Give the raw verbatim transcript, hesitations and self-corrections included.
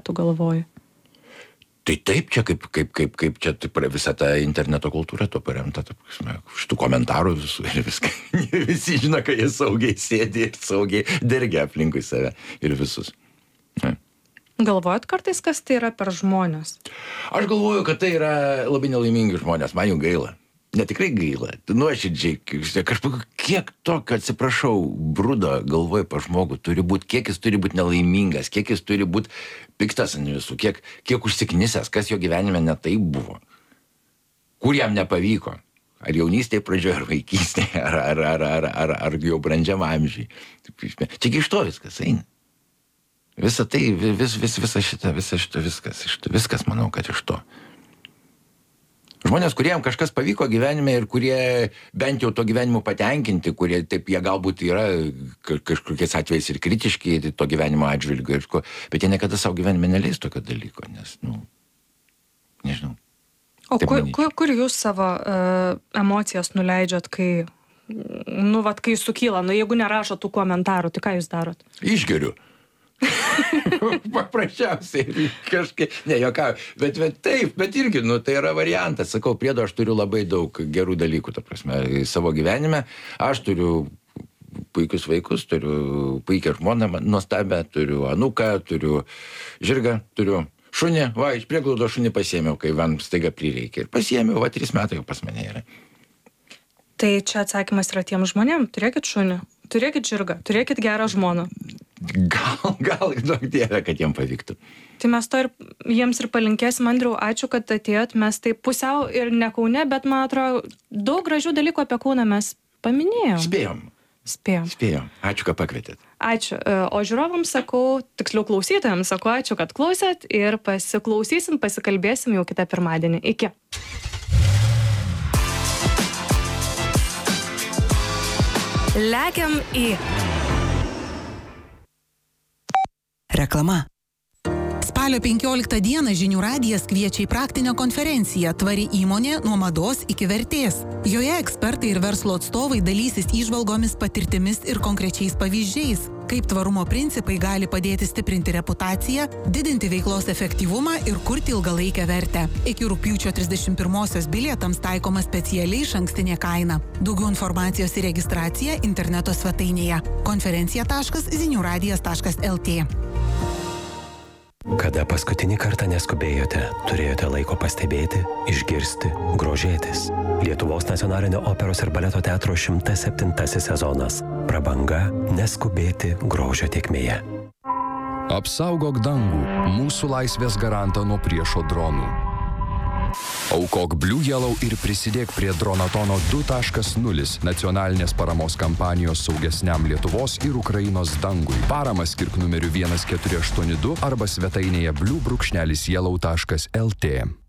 tu galvoji? Tai taip, čia kaip, kaip, kaip, kaip čia taip, visa ta interneto kultūra to paremta, ta prasme, šitų komentarų visų ir viską. Visi žino, kad jie saugiai sėdi ir saugiai dergia aplinkui save ir visus. Ne. Galvojat kartais, kas tai yra per žmonės? Aš galvoju, kad tai yra labai nelaimingi žmonės, man jų gaila. Ne tikrai gaila, nuoširdžiai, kažkaip kiek tokio, atsiprašau, brudo galvoj pa žmogų turi būti, kiek jis turi būti nelaimingas, kiek jis turi būti piktas ant visų, kiek, kiek užsiknisęs, kas jo gyvenime ne taip buvo, kur jam nepavyko, ar jaunystėje pradžioje, ar vaikystėje, ar, ar, ar, ar, ar, ar jau brandžiam amžiai. Čia iš to viskas eina. Visa tai, vis, vis, visa šita, visa šita, viskas, viskas manau, kad iš to. Žmonės, kuriems kažkas pavyko gyvenime ir kurie bent jau to gyvenimu patenkinti, kurie taip jie galbūt yra kažkokiais atvejais ir kritiški to gyvenimo atžvilgiu, bet jie niekada savo gyvenime neleis tokio dalyko, nes, nu, nežinau. O kur, kur, kur jūs savo uh, emocijas nuleidžiat, kai, nu, vat, kai sukyla, nu, jeigu nerašo tų komentarų, tai ką jūs darot? Išgeriu. Paprasčiausiai kažkaip, ne, jokau, bet, bet taip, bet irgi, nu, tai yra variantas, sakau, priedo aš turiu labai daug gerų dalykų, ta prasme, savo gyvenime, aš turiu puikius vaikus, turiu puikią žmoną, nuostabę, turiu anūką, turiu žirgą, turiu šunį, va, iš prieglaudo šunį pasiėmiau, kai man staiga prireikė, ir pasiėmiau, va, tris metai jau pas mane yra. Tai čia atsakymas yra tiem žmonėm, turėkit šunį, turėkit žirgą, turėkit gerą žmoną. Gal, gal, daug dievė, kad jiem pavyktų. Tai mes to ir jiems ir palinkėsim, Andriau, ačiū, kad atėjot, mes tai pusiau ir ne Kaune, bet man atrodo, daug gražių dalykų apie Kauną mes paminėjom. Spėjom. Spėjom. Spėjom. Ačiū, kad pakvietėt. Ačiū. O žiūrovams sakau, tiksliau klausytojams sakau, ačiū, kad klausėt ir pasiklausysim, pasikalbėsim jau kitą pirmadienį. Iki. Lekiam į reklama. Spalio penkioliktą dieną Žinių radijas kviečia į praktinę konferenciją Tvari įmonė nuo mados iki vertės. Joje ekspertai ir verslo atstovai dalysis įžvalgomis, patirtimis ir konkrečiais pavyzdžiais, kaip tvarumo principai gali padėti stiprinti reputaciją, didinti veiklos efektyvumą ir kurti ilgalaikę vertę. Iki rugpjūčio trisdešimt pirmosios bilietams taikoma specialiai išankstinė kaina. Daugiau informacijos ir registracija interneto svetainėje konferencija taškas zinių radijas taškas lt. Kada paskutinį kartą neskubėjote, turėjote laiko pastebėti, išgirsti, grožėtis. Lietuvos nacionalinio operos ir baleto teatro šimtas septintasis sezonas. Prabanga neskubėti grožio tėkmėje. Apsaugok dangų, mūsų laisvės garantą nuo priešo dronų. Aukok Blue Yellow ir prisidėk prie Dronatono du taškas nulis nacionalinės paramos kampanijos saugesniam Lietuvos ir Ukrainos dangui. Paramą skirk numeriu vienas keturi aštuoni du arba svetainėje blue brūkšnelis yellow taškas lt.